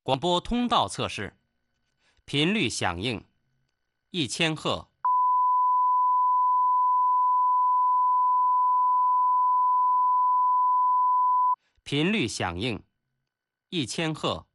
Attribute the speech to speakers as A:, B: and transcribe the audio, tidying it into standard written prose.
A: 广播通道测试，频率响应1000赫，频率响应1000赫。